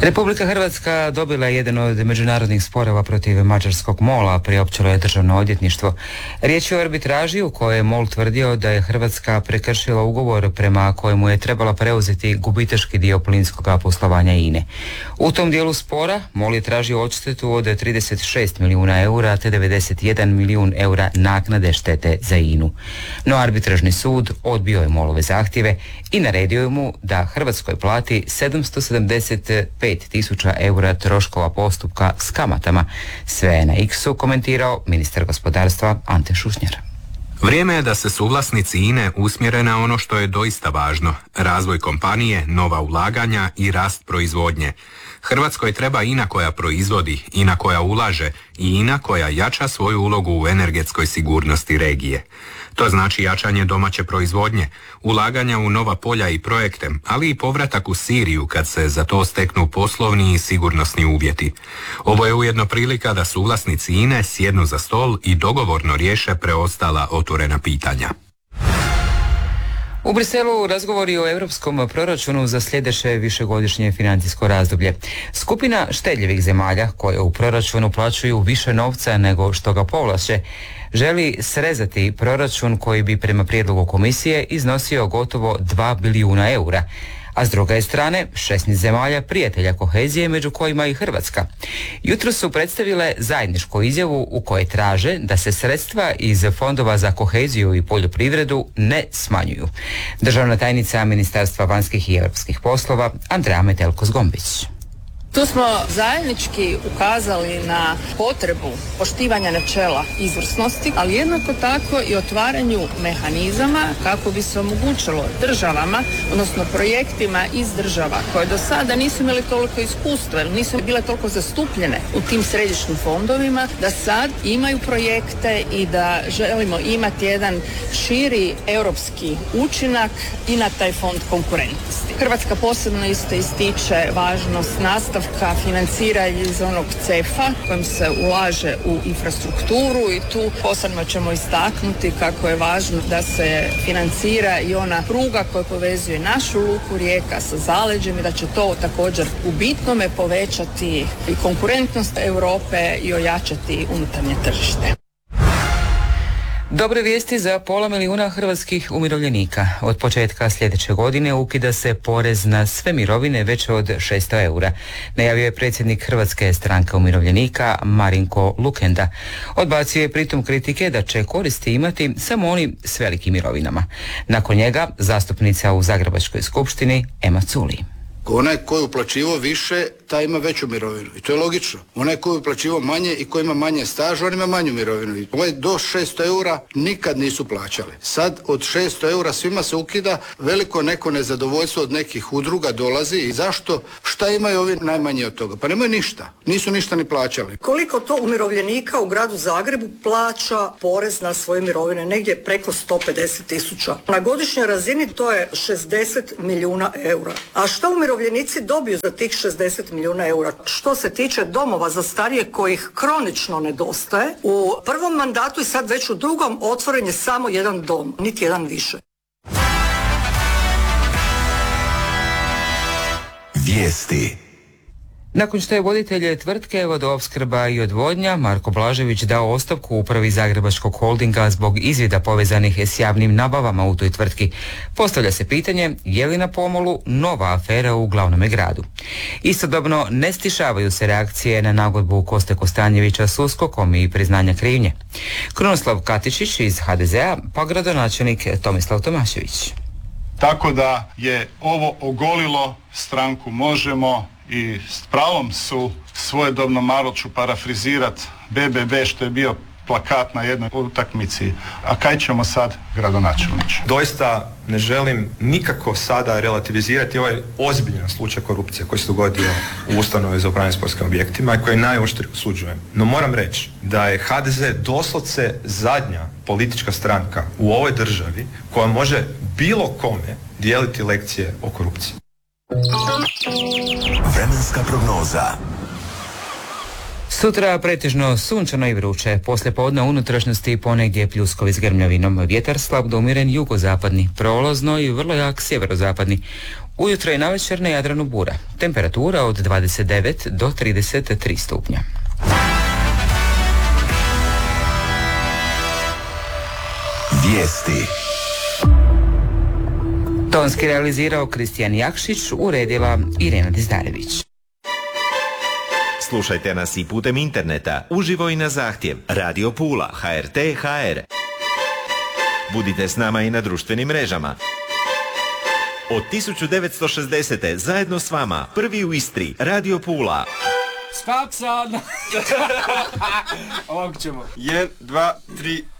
Republika Hrvatska dobila je jedan od međunarodnih sporova protiv mađarskog MOL-a, priopćilo je Državno odvjetništvo. Riječ je o arbitraži u kojoj je MOL tvrdio da je Hrvatska prekršila ugovor prema kojemu je trebala preuzeti gubitaški dio plinskog poslovanja INA-e. U tom dijelu spora MOL je tražio odštetu od 36 milijuna eura te 91 milijun eura naknade štete za INA-u. No arbitražni sud odbio je MOL-ove zahtjeve i naredio mu da Hrvatskoj plati 775.000 eura troškova postupka s kamatama. Sve je na X-u komentirao ministar gospodarstva Ante Šusnjar. Vrijeme je da se suvlasnici INA-e usmjere na ono što je doista važno. Razvoj kompanije, nova ulaganja i rast proizvodnje. Hrvatskoj treba INA koja proizvodi, INA koja ulaže i INA koja jača svoju ulogu u energetskoj sigurnosti regije. To znači jačanje domaće proizvodnje, ulaganja u nova polja i projekte, ali i povratak u Siriju kad se za to steknu poslovni i sigurnosni uvjeti. Ovo je ujedno prilika da suvlasnici INA-e sjednu za stol i dogovorno riješe preostala otvorena pitanja. U Briselu razgovori o europskom proračunu za sljedeće višegodišnje financijsko razdoblje. Skupina štedljivih zemalja koje u proračunu plaćaju više novca nego što ga povlače želi srezati proračun koji bi prema prijedlogu komisije iznosio gotovo 2 bilijuna eura. A s druge strane, 16 zemalja prijatelja kohezije, među kojima i Hrvatska. Jutro su predstavile zajedničku izjavu u kojoj traže da se sredstva iz fondova za koheziju i poljoprivredu ne smanjuju. Državna tajnica Ministarstva vanjskih i europskih poslova Andreja Metelko-Zgombić. Tu smo zajednički ukazali na potrebu poštivanja načela izvrsnosti, ali jednako tako i otvaranju mehanizama kako bi se omogućilo državama, odnosno projektima iz država koje do sada nisu imali toliko iskustva, nisu bile toliko zastupljene u tim središnjim fondovima, da sad imaju projekte i da želimo imati jedan širi europski učinak i na taj fond konkurentnosti. Hrvatska posebno isto ističe važnost nastavka financiranja iz onog CEF-a kojim se ulaže u infrastrukturu i tu posebno ćemo istaknuti kako je važno da se financira i ona pruga koja povezuje našu luku Rijeka sa zaleđem i da će to također u bitnome povećati i konkurentnost Europe i ojačati unutarnje tržište. Dobre vijesti za 500 milijuna hrvatskih umirovljenika. Od početka sljedeće godine ukida se porez na sve mirovine veće od 600 eura. Najavio je predsjednik Hrvatske stranke umirovljenika Marinko Lukenda. Odbacio je pritom kritike da će koristi imati samo oni s velikim mirovinama. Nakon njega zastupnica u Zagrebačkoj skupštini Ema Culi. Onaj koji je uplaćivao više, taj ima veću mirovinu. I to je logično. Onaj koji je uplaćivao manje i koji ima manje staža, on ima manju mirovinu. Ovaj do 600 eura nikad nisu plaćali. Sad od 600 eura svima se ukida, veliko neko nezadovoljstvo od nekih udruga dolazi. I zašto? Šta imaju ovi najmanje od toga? Pa nemaju ništa. Nisu ništa ni plaćali. Koliko to umirovljenika u gradu Zagrebu plaća porez na svoje mirovine? Negdje preko 150.000. Na godišnjoj razini to je 60 milijuna eura. A što umirovljenici dobiju za tih 60 milijuna eura? Što se tiče domova za starije kojih kronično nedostaje, u prvom mandatu i sad već u drugom otvoren je samo jedan dom, niti jedan više. Vijesti. Nakon što je voditelj tvrtke Vodoopskrba i odvodnja Marko Blažević dao ostavku u upravi Zagrebačkog holdinga zbog izvida povezanih s javnim nabavama u toj tvrtki, postavlja se pitanje je li na pomolu nova afera u glavnome gradu. Istodobno ne stišavaju se reakcije na nagodbu Koste Kostanjevića s USKOK-om i priznanja krivnje. Krunoslav Katičić iz HDZ-a pa gradonačelnik Tomislav Tomašević. Tako da je ovo ogolilo stranku Možemo i s pravom su svojedobno, malo ću parafrizirat, BBB što je bio plakat na jednoj utakmici. A kaj ćemo sad, gradonačelniče? Doista ne želim nikako sada relativizirati ovaj ozbiljan slučaj korupcije koji se dogodio u ustanovi za upravljanje sportskim objektima i koji najoštrije osuđujem. No moram reći da je HDZ doslovce zadnja politička stranka u ovoj državi koja može bilo kome dijeliti lekcije o korupciji. Vremenska prognoza. Sutra pretežno sunčano i vruće, poslije podne unutrašnjosti ponegdje pljuskovi s grmljavinom, vjetar slab do umjeren jugozapadni, prolazno i vrlo jak sjeverozapadni. Ujutro i navečer na Jadranu bura. Temperatura od 29 do 33 stupnja. Vijesti. Tonski realizirao Kristijan Jakšić, uredila Irena Dizdarević. Slušajte nas i putem interneta, uživo i na zahtjev. Radio Pula, HRT.hr. Budite s nama i na društvenim mrežama. Od 1960. zajedno s vama, prvi u Istri, Radio Pula. Skaksan! Ovako ćemo. 1, 2, 3...